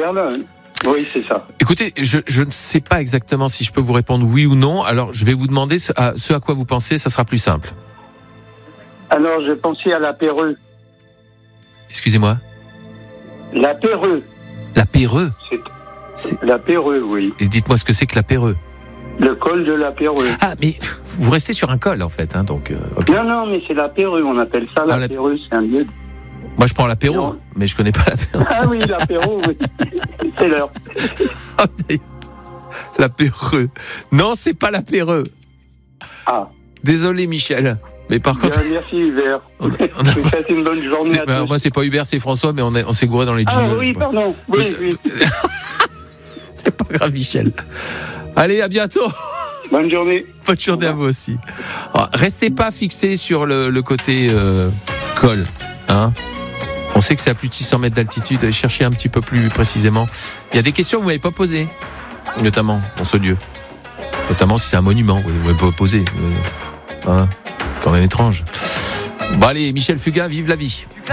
Berlin. Oui, c'est ça. Écoutez, je ne sais pas exactement si je peux vous répondre oui ou non. Alors, je vais vous demander ce à quoi vous pensez, ça sera plus simple. Alors, je pensais à la Péreux. Excusez-moi. La Péreux. La Péreux. La Péreux, oui. Et dites-moi ce que c'est que la Péreux. Le col de la Péreux. Ah, mais vous restez sur un col, en fait, hein, donc... okay. Non, mais c'est la Péreux, on appelle ça la Péreux, c'est un lieu. Moi, je prends l'apéro, mais je connais pas l'apéro. Ah oui, l'apéro, oui. C'est l'heure. L'apéreux. Non, c'est pas l'apéreux. Ah. Désolé, Michel. Mais par contre... Merci, Hubert. Je vous souhaite une bonne journée à tous. Moi, c'est pas Hubert, c'est François, mais on s'est gouré dans les jingles. Ah oui, pardon. Oui. C'est pas grave, Michel. Allez, à bientôt. Bonne journée. Bonne journée à vous aussi. Alors, restez pas fixés sur le côté col. Hein. On sait que c'est à plus de 600 mètres d'altitude. Allez chercher un petit peu plus précisément. Il y a des questions que vous m'avez pas posées, notamment dans ce lieu. Notamment si c'est un monument, vous m'avez pas posé. Hein. Quand même étrange. Bon allez, Michel Fugain, vive la vie.